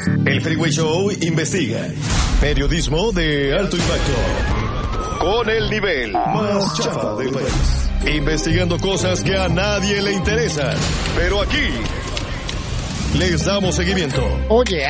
El Freeway Show investiga. Periodismo de alto impacto. Con el nivel más chafa del país. Investigando cosas que a nadie le interesan. Pero aquí les damos seguimiento. Oye,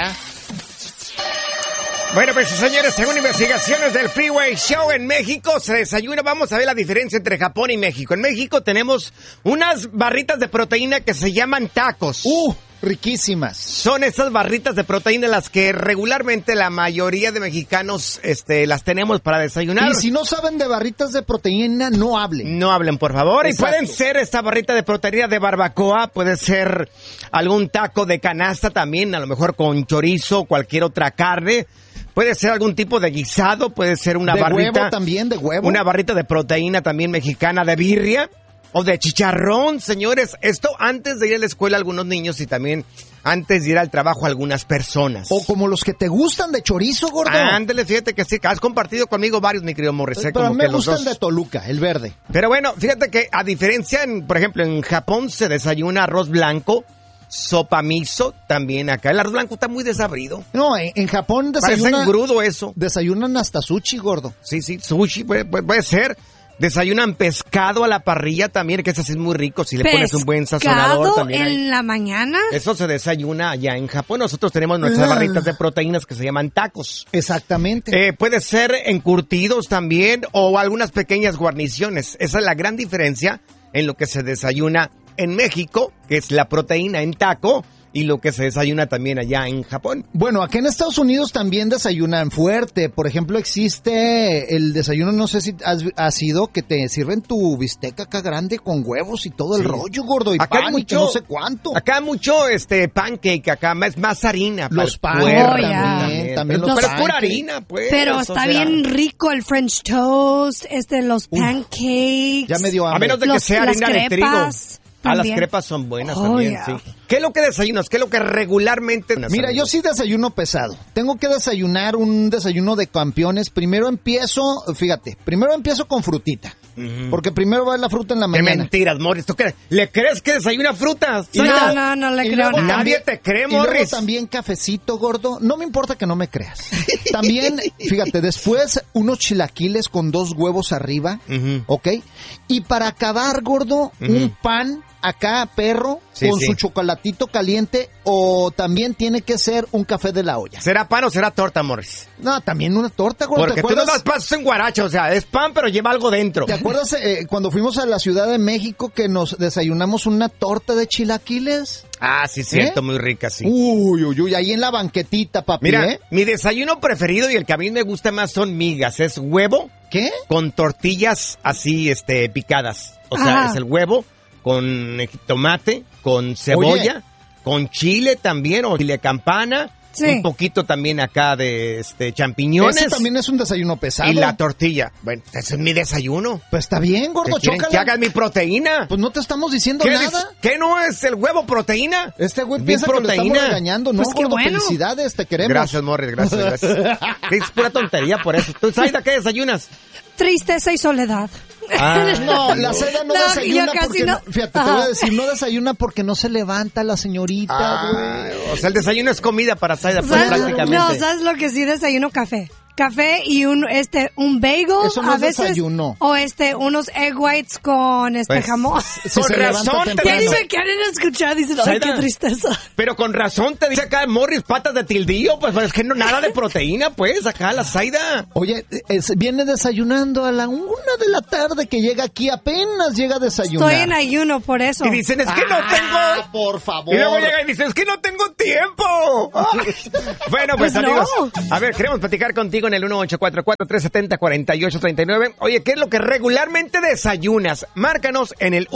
Bueno, pues señores, según investigaciones del Freeway Show, en México se desayuna. Vamos a ver la diferencia entre Japón y México. En México tenemos unas barritas de proteína que se llaman tacos. Riquísimas. Son esas barritas de proteína las que regularmente la mayoría de mexicanos las tenemos para desayunar. Y si no saben de barritas de proteína, no hablen. No hablen, por favor. Exacto. Y pueden ser esta barrita de proteína de barbacoa, puede ser algún taco de canasta también, a lo mejor con chorizo, cualquier otra carne. Puede ser algún tipo de guisado, puede ser una barrita. De huevo también, de huevo. Una barrita de proteína también mexicana de birria o de chicharrón, señores. Esto antes de ir a la escuela algunos niños y también antes de ir al trabajo algunas personas. O como los que te gustan de chorizo, gordo. Ándale, fíjate que sí, has compartido conmigo varios, mi querido Morris. Pero como me que los gusta dos. el de Toluca, el verde. Pero bueno, fíjate que a diferencia, por ejemplo, en Japón se desayuna arroz blanco, sopa miso, también acá. El arroz blanco está muy desabrido. No, en Japón Parece engrudo eso. desayunan hasta sushi, gordo. Sí, sushi puede ser. Desayunan pescado a la parrilla también, que ese sí es muy rico. Si le pones un buen sazonador también. ¿Pescado ahí. en la mañana? Eso se desayuna allá en Japón. Nosotros tenemos nuestras barritas de proteínas que se llaman tacos. Exactamente. Puede ser encurtidos también o algunas pequeñas guarniciones. Esa es la gran diferencia en lo que se desayuna en México, que es la proteína en taco, y lo que se desayuna también allá en Japón. Bueno, aquí en Estados Unidos también desayunan fuerte. Por ejemplo, existe el desayuno, no sé si has sido, que te sirven tu bistec acá grande con huevos y todo el rollo, gordo, y Acá pan hay mucho, y que no sé cuánto. Acá hay mucho pancake, acá es más harina. Los para el panes cuerpo también los pero es pura pancakes. harina, pues. Pero eso está será. bien rico el French toast, los pancakes. Ya me dio hambre. A menos de que sea las harina de trigo. crepas. Las También. crepas son buenas Oh, también, yeah. sí. ¿Qué es lo que desayunas? ¿Qué es lo que regularmente... Mira, yo sí desayuno pesado. Tengo que desayunar un desayuno de campeones. Primero empiezo con frutita. Porque primero va la fruta en la Qué mañana. mentiras, Morris. ¿Tú le crees que desayuna frutas? No le Y creo luego nada. Nadie te cree, Y luego Morris. también cafecito, gordo. No me importa que no me creas. También, fíjate, después unos chilaquiles con 2 huevos arriba, ¿ok? Y para acabar, gordo, un pan acá, perro, Sí, con sí. su chocolatito caliente, o también tiene que ser un café de la olla. ¿Será pan o será torta, Morris? No, también una torta, gordo. Porque ¿Te tú no acuerdas? das pasos en guaracha, o sea, es pan pero lleva algo dentro. ¿Te acuerdas cuando fuimos a la Ciudad de México que nos desayunamos una torta de chilaquiles? Ah, sí, cierto, muy rica, sí. Uy, ahí en la banquetita, papi, Mira, mi desayuno preferido y el que a mí me gusta más son migas. Es huevo ¿Qué? con tortillas así, picadas. O sea, Ajá. es el huevo con tomate, con cebolla, con chile también, o chile campana. Sí. Un poquito también acá de champiñones. Ese también es un desayuno pesado. Y la tortilla. Bueno, ese es mi desayuno. Pues está bien, gordo, ¿Qué quieren chócala. que haga mi proteína? Pues no te estamos diciendo ¿Qué, nada. ¿Qué no es el huevo proteína? Este güey Mi piensa que lo estamos proteína. regañando. No, Pues qué gordo, bueno. felicidades, te queremos. Gracias, Morris, gracias. Es pura tontería por eso. ¿Tú, Zaida, qué desayunas? Tristeza y soledad. No, la Seda no desayuna yo casi porque no. fíjate, te voy a decir, no desayuna porque no se levanta la señorita, güey. O sea, el desayuno es comida para Zaida, pues, ¿Sabes? prácticamente. No, ¿sabes lo que sí desayuno? Café y un bagel Eso no a es veces desayuno. o unos egg whites con Pues, jamón. Si Con se levanta razón te Ya temprano. ni me quieren escuchar, dicen, ay, Zaida. qué tristeza. Pero con razón te dice acá Morris patas de tildillo, pues es que no nada de proteína, pues, acá la Zaida. Oye, viene desayunando a la 1 de la tarde que llega aquí, apenas llega a desayunar. Estoy en ayuno por eso. Y dicen, es que no tengo... por favor. Y luego llega y dice, es que no tengo tiempo. Bueno, pues, Pues no. amigos, a ver, queremos platicar contigo en el 1844-370-4839. Oye, ¿qué es lo que regularmente desayunas? Márcanos en el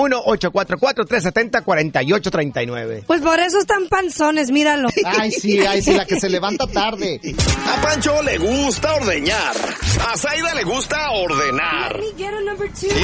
1844-370-4839. Pues por eso están panzones, míralo. Ay, sí, la que se levanta tarde. A Pancho le gusta ordeñar. A Zaida le gusta ordenar. Let me get a number 2.